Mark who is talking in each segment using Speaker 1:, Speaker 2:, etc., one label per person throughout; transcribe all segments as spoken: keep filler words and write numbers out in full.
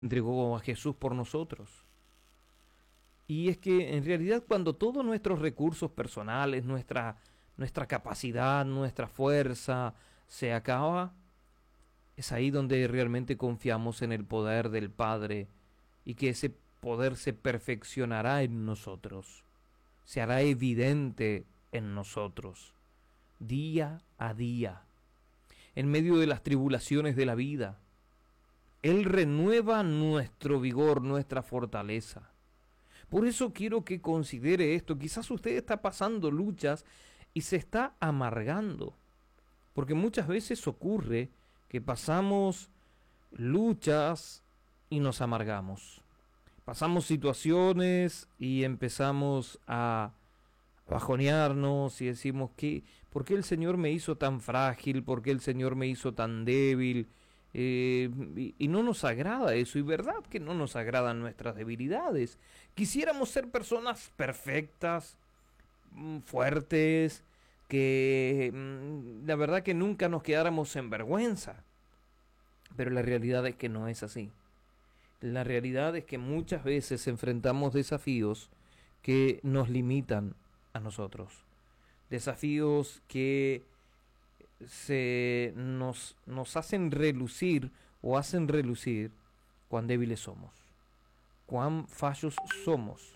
Speaker 1: entregó a Jesús por nosotros. Y es que en realidad cuando todos nuestros recursos personales, nuestra, nuestra capacidad, nuestra fuerza se acaba, es ahí donde realmente confiamos en el poder del Padre y que ese poder se perfeccionará en nosotros, se hará evidente en nosotros, día a día, en medio de las tribulaciones de la vida. Él renueva nuestro vigor, nuestra fortaleza. Por eso quiero que considere esto. Quizás usted está pasando luchas y se está amargando. Porque muchas veces ocurre que pasamos luchas y nos amargamos. Pasamos situaciones y empezamos a bajonearnos y decimos que ¿por qué el Señor me hizo tan frágil? ¿Por qué el Señor me hizo tan débil? Eh, y, y no nos agrada eso, y verdad que no nos agradan nuestras debilidades. Quisiéramos ser personas perfectas, fuertes, que mm, la verdad que nunca nos quedáramos en vergüenza. Pero la realidad es que no es así. La realidad es que muchas veces enfrentamos desafíos que nos limitan a nosotros. Desafíos que se nos, nos hacen relucir o hacen relucir cuán débiles somos, cuán fallos somos.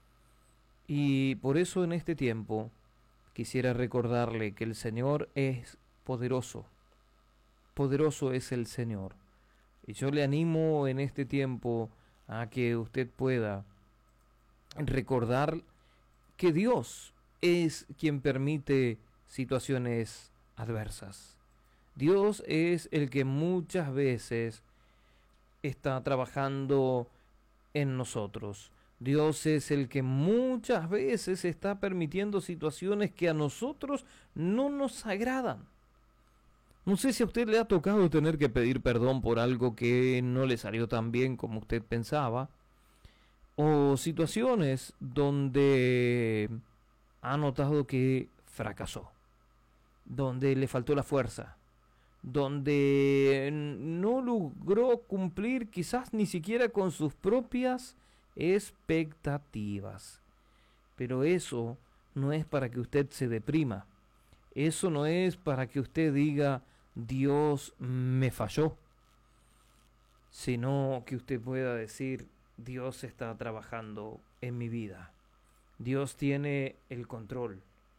Speaker 1: Y por eso en este tiempo quisiera recordarle que el Señor es poderoso, poderoso es el Señor. Y yo le animo en este tiempo a que usted pueda recordar que Dios es quien permite situaciones adversas. Dios es el que muchas veces está trabajando en nosotros. Dios es el que muchas veces está permitiendo situaciones que a nosotros no nos agradan. No sé si a usted le ha tocado tener que pedir perdón por algo que no le salió tan bien como usted pensaba, o situaciones donde ha notado que fracasó, donde le faltó la fuerza, donde no logró cumplir quizás ni siquiera con sus propias expectativas. Pero eso no es para que usted se deprima, eso no es para que usted diga Dios me falló, sino que usted pueda decir Dios está trabajando en mi vida, Dios tiene el control.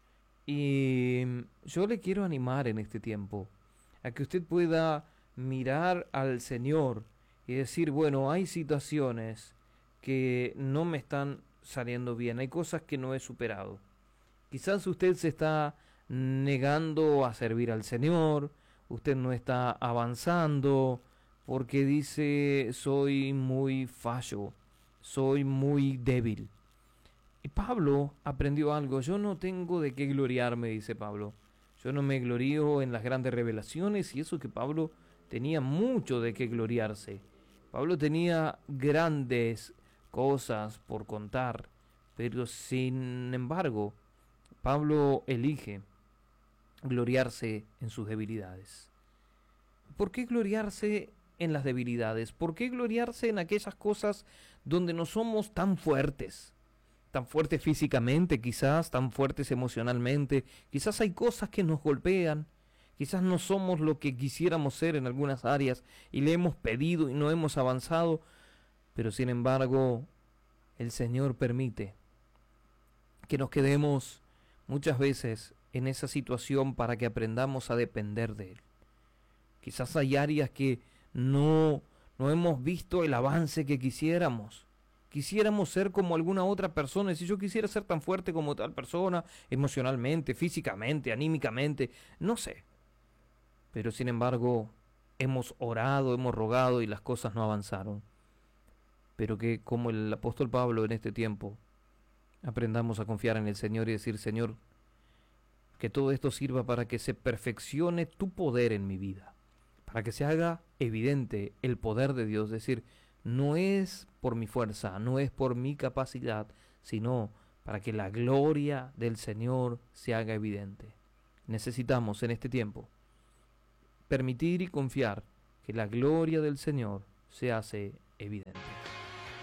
Speaker 1: Y yo le quiero animar en este tiempo a que usted pueda mirar al Señor y decir, bueno, hay situaciones que no me están saliendo bien, hay cosas que no he superado. Quizás usted se está negando a servir al Señor, usted no está avanzando porque dice, soy muy fallo, soy muy débil. Y Pablo aprendió algo. Yo no tengo de qué gloriarme, dice Pablo. Yo no me glorío en las grandes revelaciones, y eso que Pablo tenía mucho de qué gloriarse. Pablo tenía grandes cosas por contar, pero sin embargo, Pablo elige gloriarse en sus debilidades. ¿Por qué gloriarse en las debilidades? ¿Por qué gloriarse en aquellas cosas donde no somos tan fuertes? Tan fuertes físicamente, quizás, tan fuertes emocionalmente. Quizás hay cosas que nos golpean. Quizás no somos lo que quisiéramos ser en algunas áreas y le hemos pedido y no hemos avanzado. Pero sin embargo, el Señor permite que nos quedemos muchas veces en esa situación para que aprendamos a depender de Él. Quizás hay áreas que no, no hemos visto el avance que quisiéramos. Quisiéramos ser como alguna otra persona. Y si yo quisiera ser tan fuerte como tal persona, emocionalmente, físicamente, anímicamente, no sé. Pero sin embargo, hemos orado, hemos rogado y las cosas no avanzaron. Pero que como el apóstol Pablo en este tiempo, aprendamos a confiar en el Señor y decir, Señor, que todo esto sirva para que se perfeccione tu poder en mi vida. Para que se haga evidente el poder de Dios. Es decir, no es por mi fuerza, no es por mi capacidad, sino para que la gloria del Señor se haga evidente. Necesitamos en este tiempo permitir y confiar que la gloria del Señor se hace evidente.